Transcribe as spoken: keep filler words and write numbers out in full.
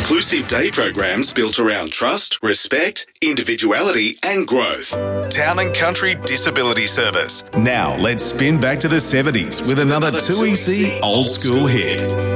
inclusive day programs built around trust, respect, individuality and growth. Town and Country Disability Service. Now let's spin back to the seventies with another two E C old school hit.